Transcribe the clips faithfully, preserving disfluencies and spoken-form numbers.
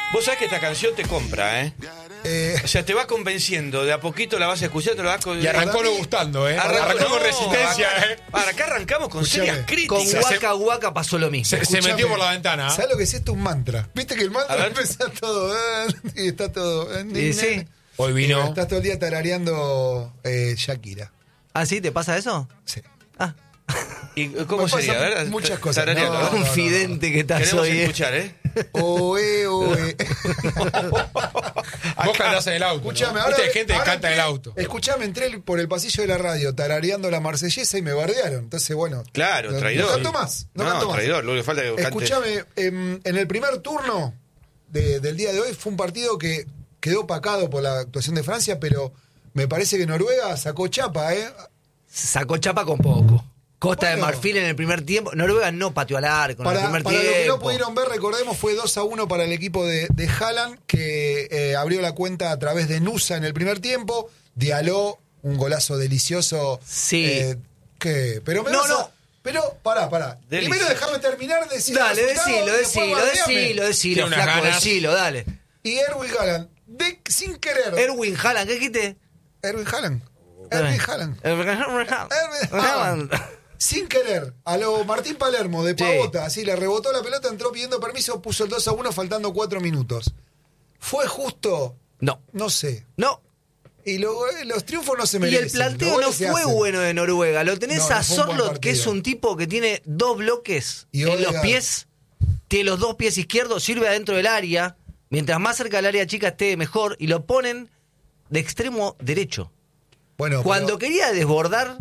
Vos sabés que esta canción te compra, ¿eh? Eh, O sea, te va convenciendo, de a poquito la vas escuchando, la vas con... Y arrancó no gustando, ¿eh? Arrancó, Arrancó con no, resistencia, acá- ¿eh? Ahora, acá arrancamos con Escuchame, serias Con críticas. Waka Waka pasó lo mismo. Se, se Escuchame, metió por la ventana. ¿Sabes lo que es esto? Un mantra. Viste que el A mantra ver. empieza todo. eh, y está todo. eh, Y sí. Hoy y vino. estás todo el día tarareando eh, Shakira. ¿Ah, sí? ¿Te pasa eso? Sí. Ah, ¿Y cómo Me sería? A pasan ver, muchas cosas. tararealo, No, a ver. no, no. confidente que estás Queremos hoy. eh. escuchar, ¿eh? Oe, oe. Vos cantás en el auto. Escuchame, ¿no? ahora. Viste, hay gente que ahora canta en el entré- auto. Escuchame, entré por el pasillo de la radio tarareando la marsellesa y me bardearon. Entonces, bueno. Claro, no- traidor. No canto más. No, No, canto más. traidor, lo que falta es que cante. Escuchame, em, en el primer turno de- del día de hoy fue un partido que quedó opacado por la actuación de Francia, pero me parece que Noruega sacó chapa, ¿eh? Sacó chapa con poco. Costa Bueno. de Marfil en el primer tiempo. Noruega no pateó al arco en Para, el primer para lo que no tiempo. pudieron ver, recordemos, fue dos a uno para el equipo de, de Haaland, que eh, abrió la cuenta a través de Nusa en el primer tiempo. Dialó, un golazo delicioso. Sí. Eh, que, pero me No, vas a- no. Pero, pará, pará. Delicioso. Primero dejarme terminar de decir el Dale, resultado decilo, y después decilo, bardeame. decilo, decilo, Tiene unas flaco, ganas. decilo, dale. Y Erwin Haaland, de, sin querer. Erwin Haaland, ¿qué dijiste? Erwin Haaland. Erwin Haaland. Erwin Erwin Haaland. Sin querer, a lo Martín Palermo de Sí. pavota, así le rebotó la pelota, entró pidiendo permiso, puso el dos a uno faltando cuatro minutos. ¿Fue justo? No, No sé. no. Y lo- eh, los triunfos no se Y merecen. el planteo los no goles se fue hacen. bueno de Noruega. Lo tenés No, no a fue un buen Sorloth, que es partido. un tipo que tiene dos bloques Y en los Odegaard. pies. Tiene los dos pies izquierdos, sirve adentro del área. Mientras más cerca del área chica esté, mejor. Y lo ponen de extremo derecho. Bueno, Cuando pero, quería desbordar,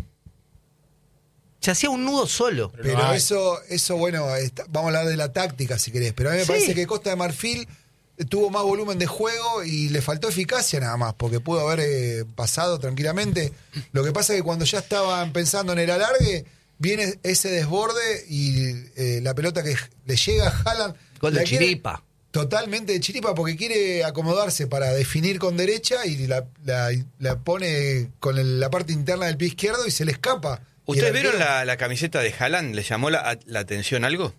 se hacía un nudo solo. pero No hay. eso, eso, bueno, está- vamos a hablar de la táctica si querés. Pero a mí me Sí. parece que Costa de Marfil tuvo más volumen de juego y le faltó eficacia nada más, porque pudo haber eh, pasado tranquilamente. Lo que pasa es que cuando ya estaban pensando en el alargue, viene ese desborde y eh, la pelota que le llega a Haaland. Gol de la quiere- chiripa. Totalmente de chiripa porque quiere acomodarse para definir con derecha y la, la- la pone con el- la parte interna del pie izquierdo y se le escapa. Y ¿Ustedes el vieron arquero- la, la camiseta de Haaland? ¿Le llamó la, la atención algo?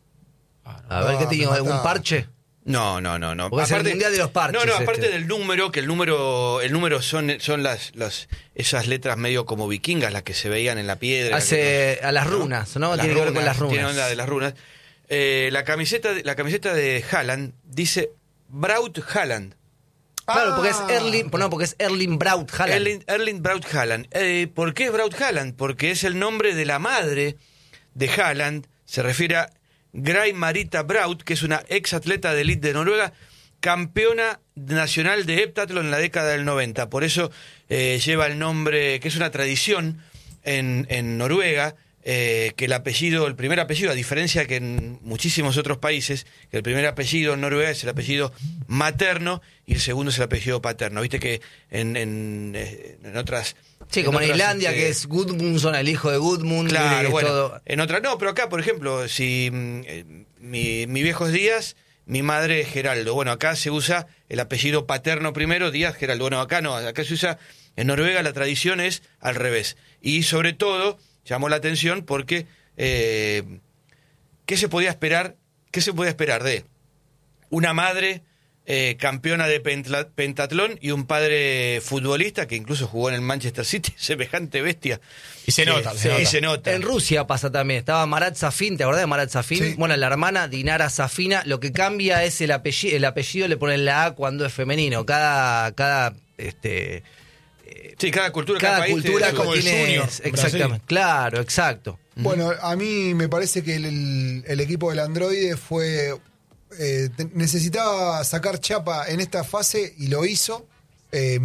A ver, No, ¿qué tenía? me ¿Algún mataba. parche? No, no, no, no. Porque es el mundial de los parches, No, no, aparte este. del número, que el número, el número son, son las, las, esas letras medio como vikingas, las que se veían en la piedra. Hace que- a las runas, ¿no? Las Tiene que ver con las Tiene runas. onda de las runas. Eh, la camiseta, de- la camiseta de Haaland dice Braut Haaland. Claro, porque es Ah. Erling, no, porque es Erling Braut Haaland. Erling, Erling Braut Haaland. Eh, ¿Por qué es Braut Haaland? Porque es el nombre de la madre de Haaland. Se refiere a Gray Marita Braut, que es una ex atleta de élite de Noruega, campeona nacional de heptatlón en la década del noventa. Por eso eh, lleva el nombre, que es una tradición en, en Noruega, eh, que el apellido, el primer apellido, a diferencia que en muchísimos otros países, que el primer apellido en Noruega es el apellido materno y el segundo es el apellido paterno. Viste que en, en, eh, en otras... Sí, como en otras, Islandia, este, que es Gudmundsson, el hijo de Gudmund. Claro, que es bueno, todo- en otra no, pero acá, por ejemplo, si mm, eh, mi, mi viejos Díaz, mi madre es Geraldo. Bueno, acá se usa el apellido paterno primero, Díaz Geraldo. Bueno, acá no, acá se usa, en Noruega la tradición es al revés. Y sobre todo, llamó la atención porque, eh, ¿qué se podía esperar? ¿Qué se podía esperar de una madre eh, campeona de pentla- pentatlón y un padre futbolista que incluso jugó en el Manchester City, semejante bestia? Y se nota, Sí, se nota. y se nota. En Rusia pasa también. Estaba Marat Safin, ¿te acordás de Marat Safin? Sí. Bueno, la hermana Dinara Safina. Lo que cambia es el apellido. El apellido le ponen la A cuando es femenino. Cada, cada, este, Sí, cada cultura, cada país cultura tiene su- como el tiene. Junior, Exactamente. Brasil. Claro, exacto. Bueno, a mí me parece que el, el- el equipo del Androide fue. eh, te- necesitaba sacar chapa en esta fase y lo hizo. Eh,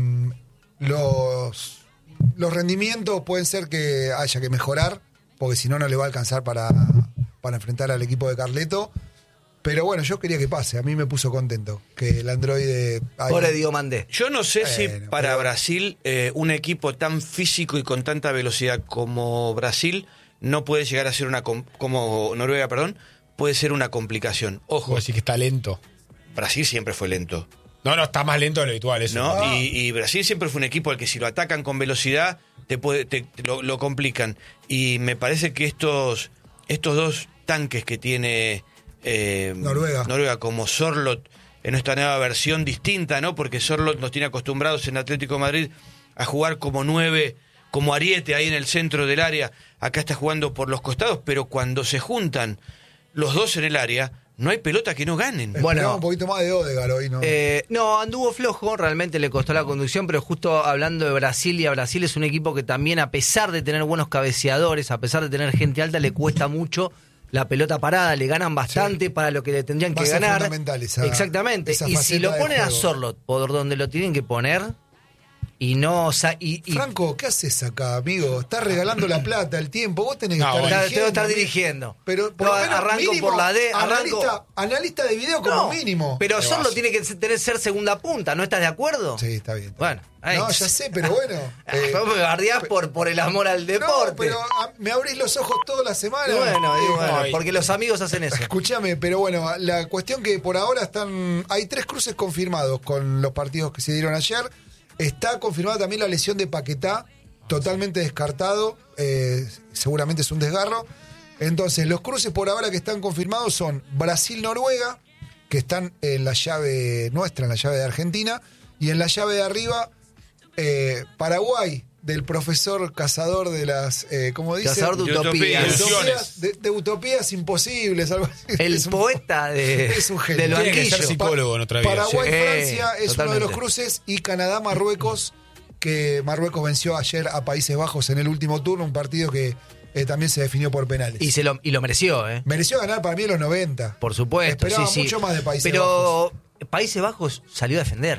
los, los rendimientos pueden ser que haya que mejorar, porque si no, no le va a alcanzar para, para enfrentar al equipo de Carleto. Pero bueno, yo quería que pase. A mí me puso contento que el Androide. haya- Pobre Diomandé. Yo no sé si Bueno, para pero- Brasil eh, un equipo tan físico y con tanta velocidad como Brasil no puede llegar a ser una com- como Noruega, perdón, puede ser una complicación. Ojo, Vos decís que está lento. Brasil siempre fue lento, No, no, está más lento de lo habitual eso. ¿no? Ah. Y, y Brasil siempre fue un equipo al que si lo atacan con velocidad te puede te- te lo, lo complican. Y me parece que estos estos dos tanques que tiene eh, Noruega. Noruega como Sorloth en esta nueva versión distinta, ¿no? Porque Sorloth nos tiene acostumbrados en Atlético de Madrid a jugar como nueve, como ariete ahí en el centro del área. Acá está jugando por los costados, pero cuando se juntan los dos en el área, no hay pelota que no ganen. Bueno, Bueno, un poquito más de Odegaard hoy, ¿no? Eh, no, anduvo flojo, realmente le costó la conducción, pero justo hablando de Brasil, y a Brasil es un equipo que también, a pesar de tener buenos cabeceadores, a pesar de tener gente alta, le cuesta mucho la pelota parada, le ganan bastante, sí, para lo que le tendrían Va que a ser ganar. fundamental esa- Exactamente. esa Y si faceta lo de ponen a juego. Sorloth por donde lo tienen que poner, y no. O sea, y, y- Franco, ¿qué haces acá, amigo? Estás regalando la plata, el tiempo. Vos tenés que No, estar bueno. Tengo dirigiendo. que estar amigo. dirigiendo. Pero por No, lo menos arranco mínimo, por la D, arranco- Analista, analista de video como No, mínimo. pero Te Sorloth vas. tiene que tener, ser segunda punta, ¿no estás de acuerdo? Sí, está bien. está Bueno, bien. ahí. No, ya sé, pero bueno. eh, Vos me bardeás por, por el amor al deporte. No, pero ah, me abrís los ojos toda la semana. Y bueno, y Eh, bueno, Ay. porque los amigos hacen eso. Escúchame, pero bueno, la cuestión que por ahora están. Hay tres cruces confirmados con los partidos que se dieron ayer. Está confirmada también la lesión de Paquetá, totalmente descartado. eh, seguramente es un desgarro. Entonces, los cruces por ahora que están confirmados son Brasil-Noruega, que están en la llave nuestra, en la llave de Argentina. Y en la llave de arriba, eh, Paraguay, del profesor cazador de las. Eh, ¿Cómo dice? Cazador de De utopías. utopías. Utopías, de, de utopías imposibles, algo así. El Es un- poeta de, es un genio. del Tiene que banquillo. ser psicólogo en otra vida. Paraguay-Francia Sí, es uno de los totalmente. cruces y Canadá-Marruecos, que Marruecos venció ayer a Países Bajos en el último turno, un partido que eh, también se definió por penales. Y, se lo, y lo mereció, ¿eh? Mereció ganar para mí en los noventa. Por supuesto. Esperaba sí, sí. mucho más de Países Pero Bajos. Países Bajos salió a defender.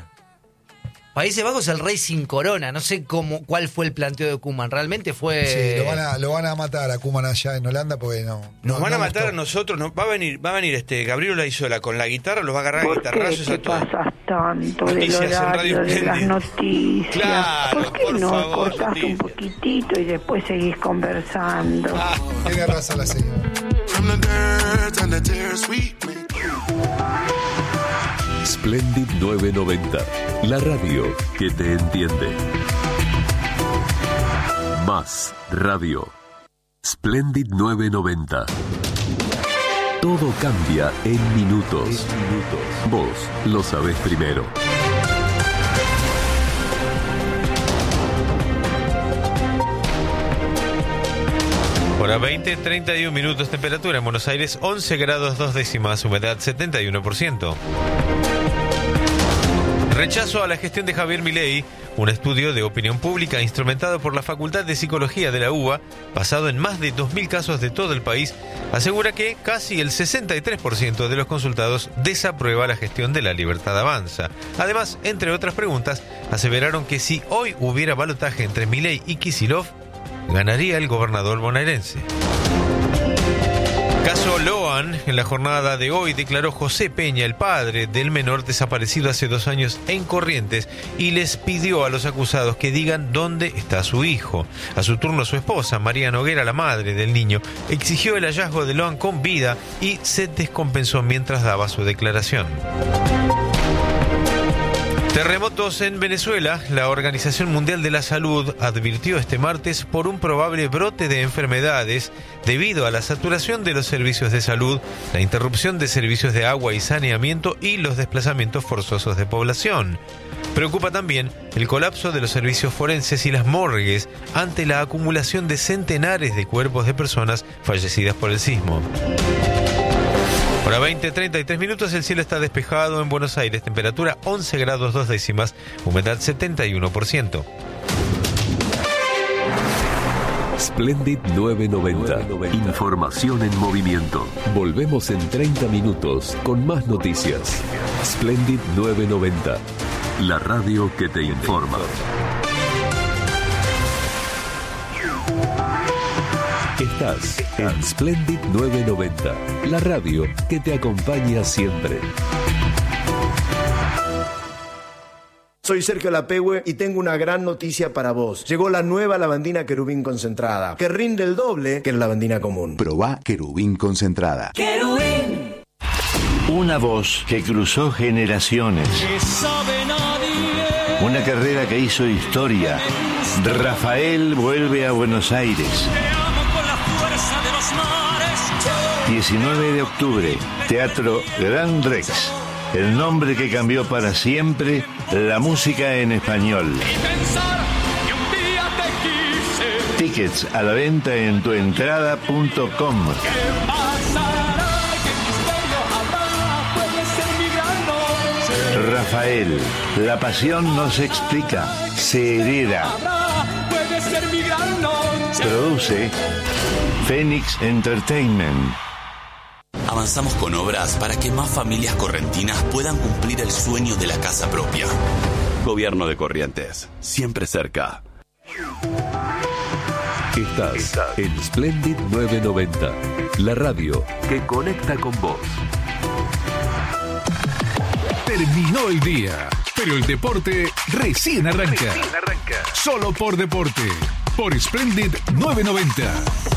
Países Bajos es el rey sin corona. No sé cómo, cuál fue el planteo de Koeman. Realmente fue. Sí, lo van, a, lo van a matar a Koeman allá en Holanda porque no. Nos no- van a no matar gustó. a nosotros, no, va a venir, va a venir este Gabriel Laizola con la guitarra, los va a agarrar a ¿Por qué guitarrazos te a todos. pasas tanto del Noticias en Radio horario de las Espléndida. noticias? Claro, ¿Por qué por no favor, cortás un noticias. poquitito y después seguís conversando? Ah, Tiene razón la señora. From the dirt and the tears we make. Splendid novecientos noventa, la radio que te entiende. Más radio. Splendid novecientos noventa. Todo cambia en minutos. Vos lo sabés primero. Hora veinte, treinta y un minutos, temperatura en Buenos Aires once grados dos décimas, humedad setenta y uno por ciento. Rechazo a la gestión de Javier Milei, un estudio de opinión pública instrumentado por la Facultad de Psicología de la U B A, basado en más de dos mil casos de todo el país, asegura que casi el sesenta y tres por ciento de los consultados desaprueba la gestión de La Libertad Avanza. Además, entre otras preguntas, aseveraron que si hoy hubiera balotaje entre Milei y Kicillof, ganaría el gobernador bonaerense. Caso Loan, en la jornada de hoy declaró José Peña, el padre del menor desaparecido hace dos años en Corrientes, y les pidió a los acusados que digan dónde está su hijo. A su turno, su esposa, María Noguera, la madre del niño, exigió el hallazgo de Loan con vida y se descompensó mientras daba su declaración. Terremotos en Venezuela. La Organización Mundial de la Salud advirtió este martes por un probable brote de enfermedades debido a la saturación de los servicios de salud, la interrupción de servicios de agua y saneamiento y los desplazamientos forzosos de población. Preocupa también el colapso de los servicios forenses y las morgues ante la acumulación de centenares de cuerpos de personas fallecidas por el sismo. Hora veinte, treinta y tres minutos, el cielo está despejado en Buenos Aires, temperatura once grados dos décimas, humedad setenta y uno por ciento. Splendid novecientos noventa. Información en movimiento. Volvemos en treinta minutos con más noticias. Splendid novecientos noventa. La radio que te informa. Estás en Splendid novecientos noventa. La radio que te acompaña siempre. Soy Sergio Lapehue y tengo una gran noticia para vos. Llegó la nueva lavandina querubín concentrada, que rinde el doble que la lavandina común. Probá querubín concentrada. Una voz que cruzó generaciones. Una carrera que hizo historia. Rafael vuelve a Buenos Aires. diecinueve de octubre, Teatro Gran Rex. el nombre que cambió para siempre la música en español. Tickets a la venta en tuentrada punto com. Rafael, la pasión no se explica, se hereda. Produce Phoenix Entertainment. Avanzamos con obras para que más familias correntinas puedan cumplir el sueño de la casa propia. Gobierno de Corrientes, siempre cerca. Estás en Splendid novecientos noventa, la radio que conecta con vos. Terminó el día, pero el deporte recién arranca. Recién arranca. Solo por deporte, por Splendid novecientos noventa.